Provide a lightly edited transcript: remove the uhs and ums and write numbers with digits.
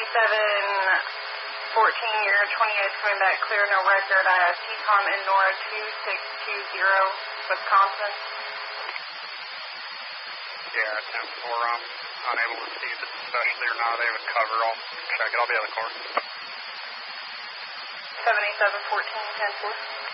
7714, you're 28 coming back clear, no record. I have TCOM in Nora 2620, Wisconsin. Yeah, 10-4, I'm unable to see if it's especially or not. They have a cover. I'll check it. I'll be on the course. 7714, 10-4.